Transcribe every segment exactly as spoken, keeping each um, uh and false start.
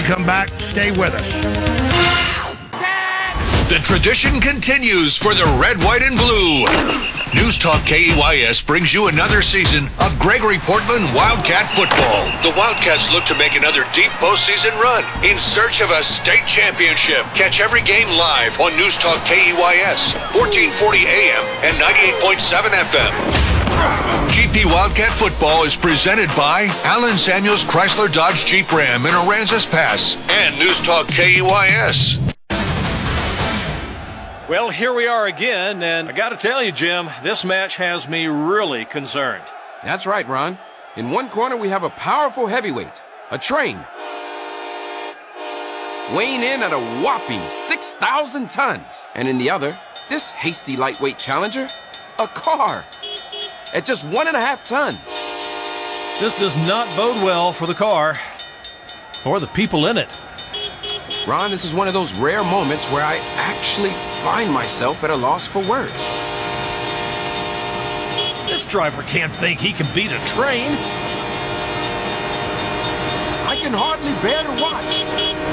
we come back, stay with us. The tradition continues for the red, white, and blue. News Talk K E Y S brings you another season of Gregory Portland Wildcat football. The Wildcats look to make another deep postseason run in search of a state championship. Catch every game live on News Talk K E Y S, fourteen forty A M and ninety-eight point seven F M. G P Wildcat football is presented by Allen Samuels Chrysler Dodge Jeep Ram in Aransas Pass and News Talk K E Y S. Well, here we are again, and I got to tell you, Jim, this match has me really concerned. That's right, Ron. In one corner, we have a powerful heavyweight, a train, weighing in at a whopping six thousand tons. And in the other, this hasty lightweight challenger, a car, at just one and a half tons. This does not bode well for the car or the people in it. Ron, this is one of those rare moments where I actually find myself at a loss for words. This driver can't think he can beat a train. I can hardly bear to watch.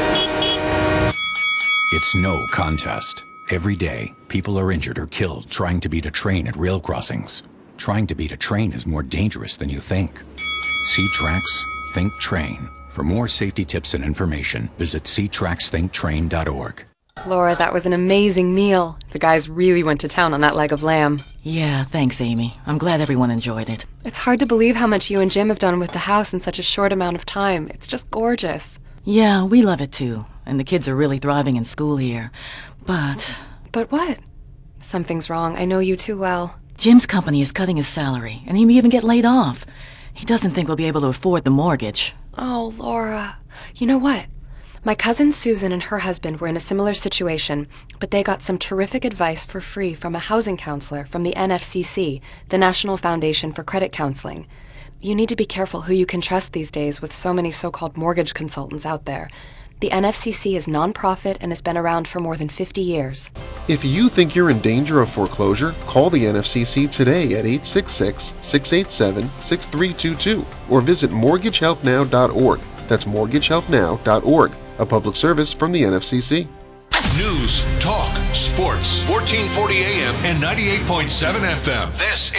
It's no contest. Every day, people are injured or killed trying to beat a train at rail crossings. Trying to beat a train is more dangerous than you think. See tracks, think train. For more safety tips and information, visit see tracks think train dot org. Laura, that was an amazing meal. The guys really went to town on that leg of lamb. Yeah, thanks, Amy. I'm glad everyone enjoyed it. It's hard to believe how much you and Jim have done with the house in such a short amount of time. It's just gorgeous. Yeah, we love it too. And the kids are really thriving in school here. But... But what? Something's wrong. I know you too well. Jim's company is cutting his salary, and he may even get laid off. He doesn't think we'll be able to afford the mortgage. Oh, Laura. You know what? My cousin Susan and her husband were in a similar situation, but they got some terrific advice for free from a housing counselor from the N F C C, the National Foundation for Credit Counseling. You need to be careful who you can trust these days with so many so-called mortgage consultants out there. The N F C C is nonprofit and has been around for more than fifty years. If you think you're in danger of foreclosure, call the N F C C today at eight six six, six eight seven, six three two two or visit mortgage help now dot org. That's mortgage help now dot org, a public service from the N F C C. News, talk, sports, fourteen forty A M and ninety-eight point seven F M. This